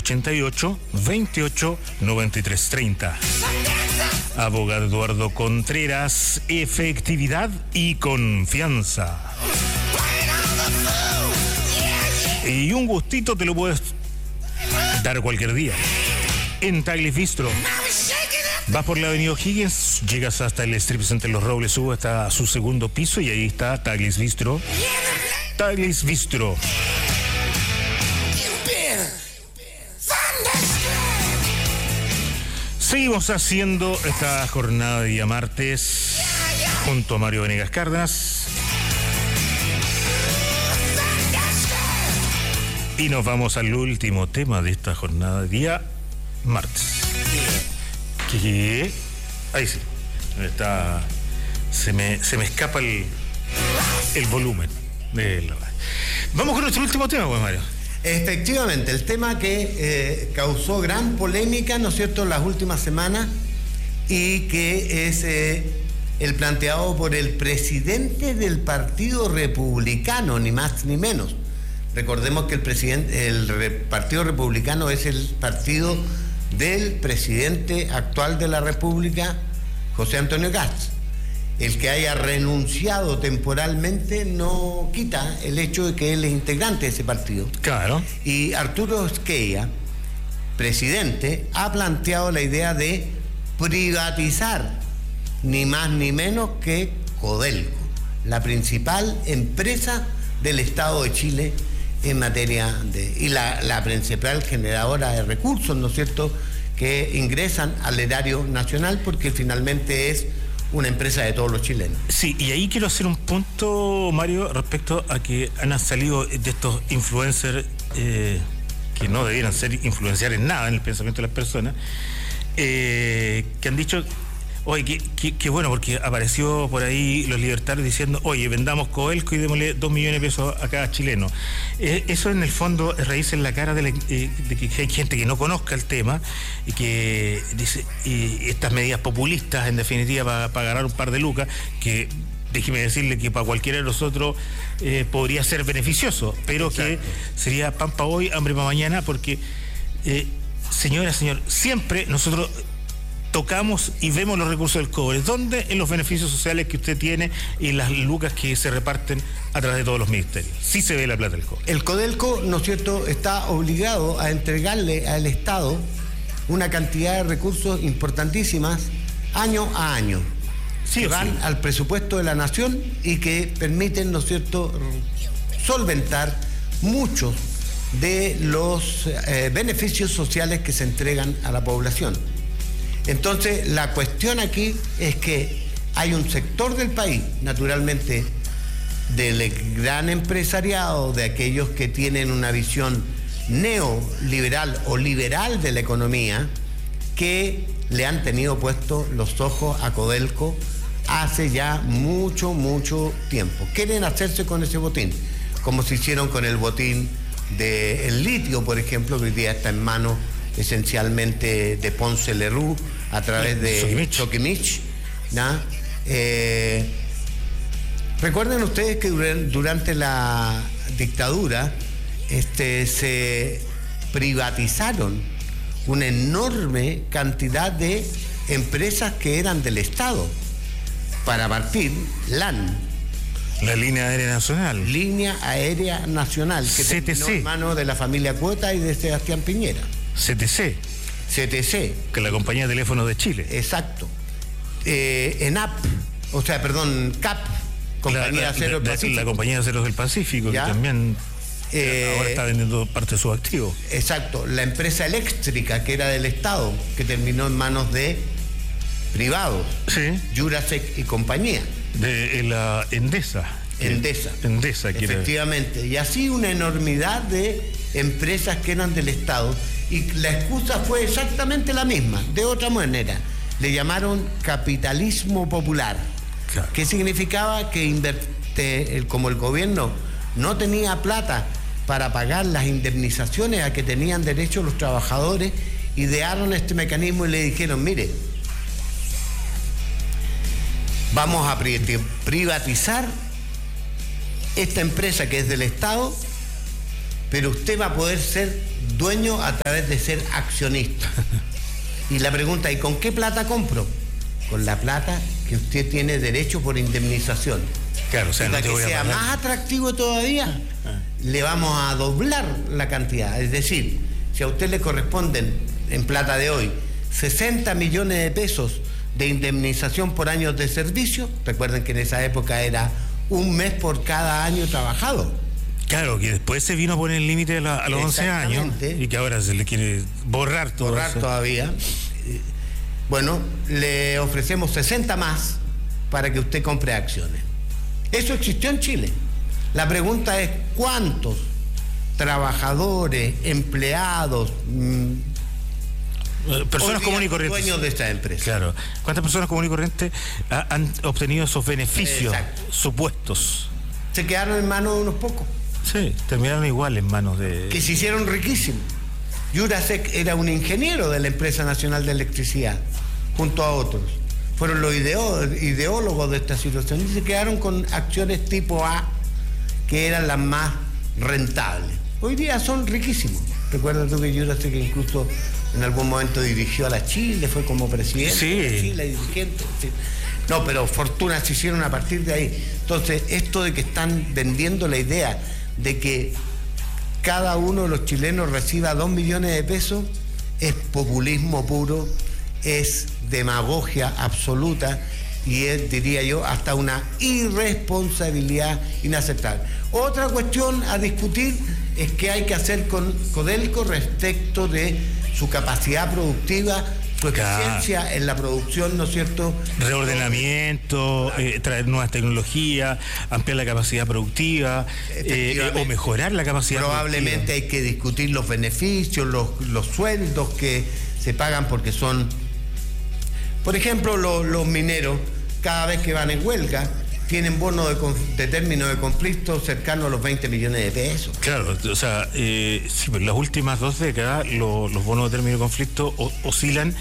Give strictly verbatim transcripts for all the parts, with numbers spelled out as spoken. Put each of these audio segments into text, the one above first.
ochenta y ocho, veintiocho, noventa y tres, treinta. Abogado Eduardo Contreras, efectividad y confianza. Y un gustito te lo puedes dar cualquier día. En Taglis Bistro. Vas por la avenida O'Higgins, llegas hasta el Strip Center Los Robles, subes hasta su segundo piso y ahí está Taglis Bistro. Taglis Bistro. Seguimos haciendo esta jornada de día martes junto a Mario Venegas Cárdenas. Y nos vamos al último tema de esta jornada de día martes. Que ahí sí, está, se me, se me escapa el, el volumen de la radio. Vamos con nuestro último tema, pues, Mario. Efectivamente, el tema que eh, causó gran polémica, ¿no es cierto?, en las últimas semanas, y que es eh, el planteado por el presidente del Partido Republicano, ni más ni menos. Recordemos que el presidente, el Re- Partido Republicano es el partido del presidente actual de la República, José Antonio Kast. El que haya renunciado temporalmente no quita el hecho de que él es integrante de ese partido. Claro. Y Arturo Scalia, presidente, ha planteado la idea de privatizar ni más ni menos que Codelco, la principal empresa del Estado de Chile en materia de... y la, la principal generadora de recursos, ¿no es cierto?, que ingresan al erario nacional, porque finalmente es una empresa de todos los chilenos. Sí, y ahí quiero hacer un punto, Mario, respecto a que han salido de estos influencers eh, que no debieran ser influenciar en nada en el pensamiento de las personas, eh, que han dicho, oye, que, que, que bueno, porque apareció por ahí los libertarios diciendo, oye, vendamos Codelco y démosle dos millones de pesos a cada chileno. Eh, eso en el fondo es reírse en la cara de, la, eh, de que hay gente que no conozca el tema y que dice, y estas medidas populistas, en definitiva, para pa ganar un par de lucas, que déjeme decirle que para cualquiera de nosotros eh, podría ser beneficioso, pero exacto, que sería pan para hoy, hambre para mañana, porque, eh, señora, señor, siempre nosotros tocamos y vemos los recursos del cobre. ¿Dónde? En los beneficios sociales que usted tiene y las lucas que se reparten a través de todos los ministerios. Sí se ve la plata del cobre. El Codelco, ¿no es cierto?, está obligado a entregarle al Estado una cantidad de recursos importantísimas año a año. Sí, que van sí. al presupuesto de la nación y que permiten, ¿no es cierto?, solventar muchos de los eh, beneficios sociales que se entregan a la población. Entonces, la cuestión aquí es que hay un sector del país, naturalmente, del gran empresariado, de aquellos que tienen una visión neoliberal o liberal de la economía, que le han tenido puestos los ojos a Codelco hace ya mucho, mucho tiempo. Quieren hacerse con ese botín, como se hicieron con el botín del litio, por ejemplo, que hoy día está en manos esencialmente de Ponce Lerroux a través de Soquimich, ¿no? Eh, recuerden ustedes que durante la dictadura este, se privatizaron una enorme cantidad de empresas que eran del Estado. Para partir, LAN, la Línea Aérea Nacional. Línea Aérea Nacional, que C T C, terminó en manos de la familia Cuota y de Sebastián Piñera. C T C. C T C. Que es la compañía de teléfonos de Chile. Exacto. Eh, ENAP, o sea, perdón, CAP, Compañía la, la, de Aceros del Pacífico. La Compañía de Aceros del Pacífico, ¿ya? Que también eh, ahora está vendiendo parte de sus activos. Exacto. La empresa eléctrica, que era del Estado, que terminó en manos de privados. Sí. Jurasec y compañía. De la Endesa. Endesa. Endesa, efectivamente. Quiere... Y así una enormidad de empresas que eran del Estado. Y la excusa fue exactamente la misma, de otra manera. Le llamaron capitalismo popular. Claro. Que significaba que inverte, el, como el gobierno no tenía plata para pagar las indemnizaciones a que tenían derecho los trabajadores, idearon este mecanismo y le dijeron, mire, vamos a privatizar esta empresa que es del Estado, pero usted va a poder ser dueño a través de ser accionista. Y la pregunta, ¿y con qué plata compro? Con la plata que usted tiene derecho por indemnización. Claro, o sea, para no te que voy a sea pagar. más atractivo todavía, ah. le vamos a doblar la cantidad. Es decir, si a usted le corresponden en plata de hoy sesenta millones de pesos de indemnización por años de servicio, recuerden que en esa época era un mes por cada año trabajado. Claro, que después se vino a poner el límite a, la, a los once años y que ahora se le quiere borrar todo borrar eso. todavía. Bueno, le ofrecemos sesenta más para que usted compre acciones. Eso existió en Chile. La pregunta es, ¿cuántos trabajadores, empleados, personas comunes y corrientes, dueños de esta empresa? Claro. ¿Cuántas personas comunes y corrientes ha, han obtenido esos beneficios Exacto. supuestos? Se quedaron en manos de unos pocos. Sí, terminaron igual en manos de... Que se hicieron riquísimos. Jurasek era un ingeniero de la Empresa Nacional de Electricidad, junto a otros. Fueron los ideo, ideólogos de esta situación y se quedaron con acciones tipo A, que eran las más rentables. Hoy día son riquísimos. Recuerda tú que Jurasek incluso en algún momento dirigió a la Chile, fue como presidente sí. de la Chile, dirigente. Sí. No, pero fortunas se hicieron a partir de ahí. Entonces, esto de que están vendiendo la idea de que cada uno de los chilenos reciba dos millones de pesos es populismo puro, es demagogia absoluta y es, diría yo, hasta una irresponsabilidad inaceptable. Otra cuestión a discutir es qué hay que hacer con Codelco respecto de su capacidad productiva, su eficiencia claro. en la producción, ¿no es cierto? Reordenamiento, claro. eh, traer nuevas tecnologías, ampliar la capacidad productiva eh, o mejorar la capacidad Probablemente productiva. Hay que discutir los beneficios, los, los sueldos que se pagan porque son... Por ejemplo, los, los mineros, cada vez que van en huelga, tienen bonos de, de término de conflicto cercano a los veinte millones de pesos. Claro, o sea, eh, sí, pero las últimas dos décadas lo, los bonos de término de conflicto o, oscilan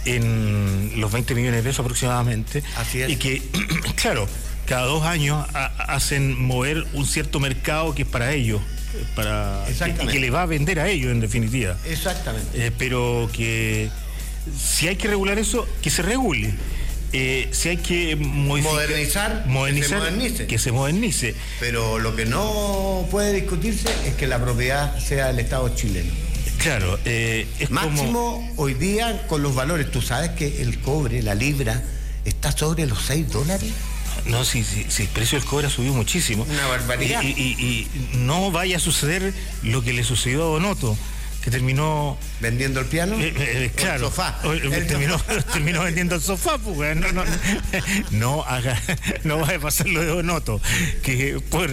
en los veinte millones de pesos aproximadamente. Así es. Y que, claro, cada dos años a, hacen mover un cierto mercado que es para ellos, para y que le va a vender a ellos en definitiva. Exactamente. Eh, pero que si hay que regular eso, que se regule. Eh, si hay que modificar, modernizar, modernizar que se modernice. que se modernice. Pero lo que no puede discutirse es que la propiedad sea del Estado chileno. Claro, eh, es máximo como... hoy día con los valores. Tú sabes que el cobre, la libra, está sobre los seis dólares. No, sí, sí, sí, el precio del cobre ha subido muchísimo. Una barbaridad. Y, y, y, y no vaya a suceder lo que le sucedió a Donoto, que terminó vendiendo el piano, eh, eh, claro, el sofá, o, el terminó, sofá. terminó vendiendo el sofá, pues, no, no, no haga, no vaya a pasar lo de Donoto, que por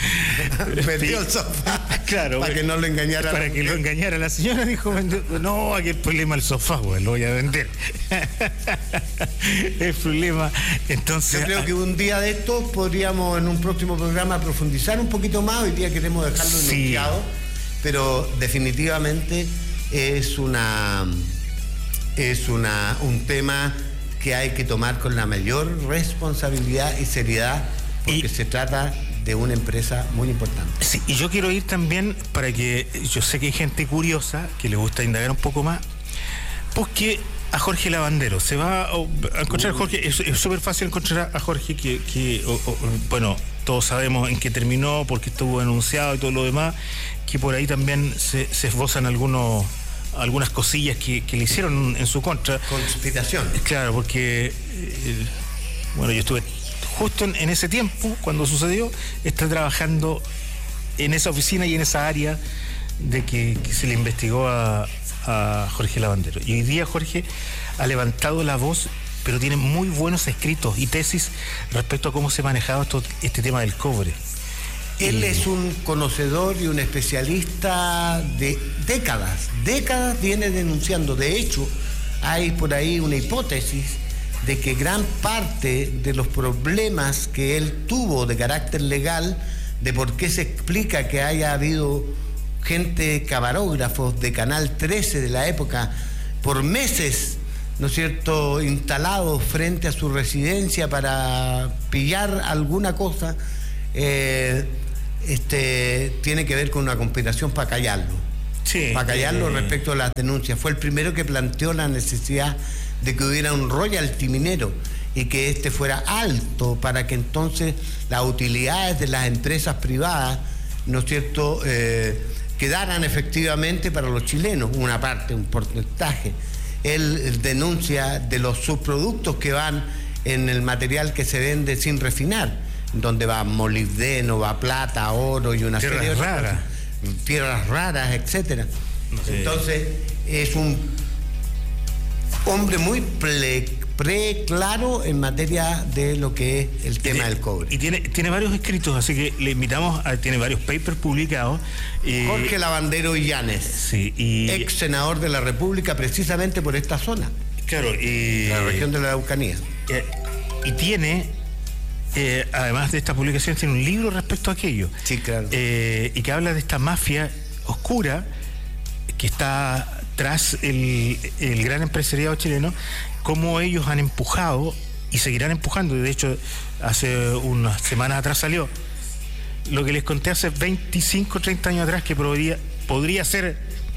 vendió el sofá, claro, para que no lo engañara, para que lo engañara la señora, dijo, vendió, no, aquí el problema el sofá, pues, lo voy a vender. El problema, entonces. Yo creo que un día de estos podríamos en un próximo programa profundizar un poquito más. Hoy día queremos dejarlo sí. enunciado. Pero definitivamente es una es una un tema que hay que tomar con la mayor responsabilidad y seriedad porque y, se trata de una empresa muy importante. Sí, y yo quiero ir también para que yo sé que hay gente curiosa que le gusta indagar un poco más, porque a Jorge Lavandero se va a encontrar. Jorge, es súper fácil encontrar a Jorge que, que o, o, bueno, todos sabemos en qué terminó, porque estuvo denunciado y todo lo demás, que por ahí también se, se esbozan algunos algunas cosillas que, que le hicieron en su contra. Conspiración. Claro, porque eh, bueno, yo estuve justo en, en ese tiempo, cuando sucedió, está trabajando en esa oficina y en esa área de que, que se le investigó a, a Jorge Lavandero. Y hoy día Jorge ha levantado la voz, pero tiene muy buenos escritos y tesis respecto a cómo se ha manejado esto, este tema del cobre. Él es un conocedor y un especialista de décadas, décadas viene denunciando. De hecho, hay por ahí una hipótesis de que gran parte de los problemas que él tuvo de carácter legal, de por qué se explica que haya habido gente, camarógrafos de Canal trece de la época, por meses, ¿no es cierto?, instalados frente a su residencia para pillar alguna cosa, eh, este, tiene que ver con una conspiración para callarlo. sí, para callarlo eh, respecto a las denuncias. Fue el primero que planteó la necesidad de que hubiera un royalty minero y que este fuera alto para que entonces las utilidades de las empresas privadas, ¿no es cierto?, eh, quedaran efectivamente para los chilenos, una parte, un porcentaje. Él, él denuncia de los subproductos que van en el material que se vende sin refinar, donde va molibdeno, va plata, oro y una tierras serie de raras, cosas, tierras raras, etcétera. No sé. Entonces es un hombre muy ple, pre claro en materia de lo que es el tema tiene, del cobre. Y tiene, tiene varios escritos, así que le invitamos a, tiene varios papers publicados. Eh, Jorge Lavandero Illanes, sí, y, ex senador de la República, precisamente por esta zona. Claro, y la región de la Araucanía. Eh, y tiene, eh, además de esta publicación, tiene un libro respecto a aquello. Sí, claro. Eh, y que habla de esta mafia oscura que está tras el, el gran empresariado chileno, cómo ellos han empujado y seguirán empujando. De hecho, hace unas semanas atrás salió lo que les conté hace veinticinco, treinta años atrás, que podría, podría ser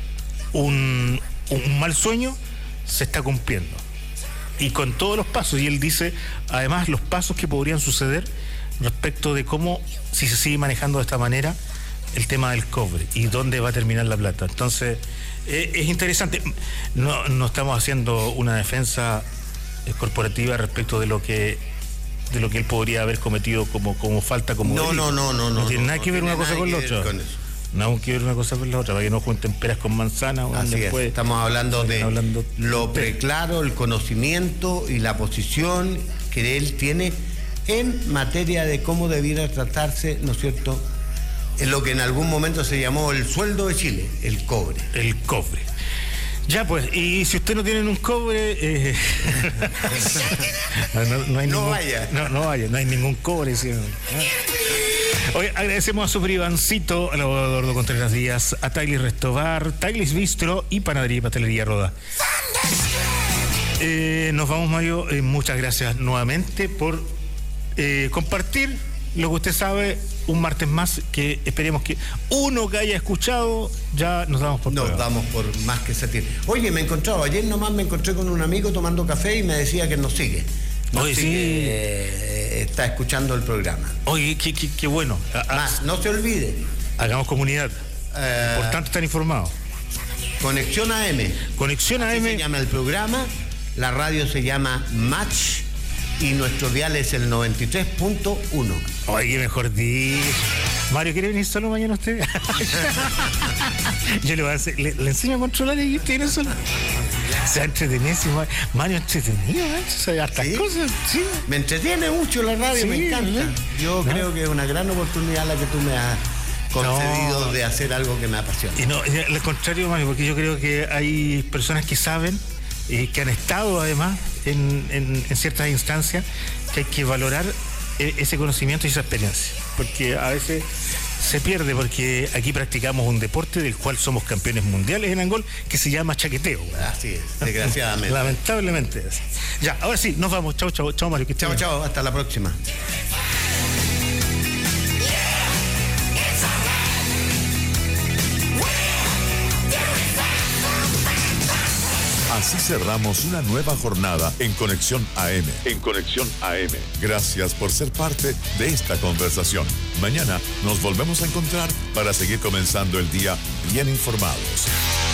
un, un mal sueño, se está cumpliendo. Y con todos los pasos, y él dice, además, los pasos que podrían suceder respecto de cómo, si se sigue manejando de esta manera, el tema del cobre y dónde va a terminar la plata. Entonces, eh, es interesante. No, no estamos haciendo una defensa eh, corporativa respecto de lo que de lo que él podría haber cometido como, como falta, como no, no, no, no, no. No tiene no, nada no, que ver no una cosa con la otra. No que ver una cosa con la otra, para que no junten peras con manzanas. Así es. Estamos hablando de hablando lo preclaro, el conocimiento y la posición que él tiene en materia de cómo debiera tratarse, ¿no es cierto?, en lo que en algún momento se llamó el sueldo de Chile, el cobre. El cobre. Ya pues, y si usted no tiene un cobre, eh... no, no, no, hay no ningún... vaya. No, no vaya, no hay ningún cobre. ¿Sí? Hoy agradecemos a su Ivancito, al abogado Eduardo Contreras Díaz, a Tailis Restobar, Tailis Bistro y Panadería y Pastelería Roda. Eh, nos vamos, Mario. Eh, muchas gracias nuevamente por eh, compartir lo que usted sabe un martes más, que esperemos que uno que haya escuchado, ya nos damos por Nos prueba. damos por más que sentir. Oye, me he encontrado, ayer nomás me encontré con un amigo tomando café y me decía que nos sigue. Nos Oye, sigue, sí. Eh, está escuchando el programa. Oye, qué, qué, qué bueno. Más, no se olvide. Hagamos comunidad. Eh, Por tanto, están informados. Conexión A M. Conexión A M. Así se llama el programa. La radio se llama Match y nuestro dial es el noventa y tres punto uno. Oye, qué mejor dicho. Mario, ¿quiere venir solo mañana usted? Yo le voy a hacer, le, le enseño a controlar y usted viene solo. Se ha entretenido, Mario, entretenido, ¿eh? Sabe hartas ¿Sí? cosas, sí. Me entretiene mucho la radio, Sí, me encanta. ¿no? Yo ¿No? creo que es una gran oportunidad la que tú me has concedido no. de hacer algo que me apasiona. Y no, al contrario, Mario, porque yo creo que hay personas que saben, eh, que han estado además en, en, en ciertas instancias, que hay que valorar eh, ese conocimiento y esa experiencia, porque a veces se pierde, porque aquí practicamos un deporte del cual somos campeones mundiales en Angol, que se llama chaqueteo. Así es, desgraciadamente. Lamentablemente. Ya, ahora sí, nos vamos. Chao, chao, chao, Mario. Chao, chao, hasta la próxima. Así cerramos una nueva jornada en Conexión A M. En Conexión A M. Gracias por ser parte de esta conversación. Mañana nos volvemos a encontrar para seguir comenzando el día bien informados.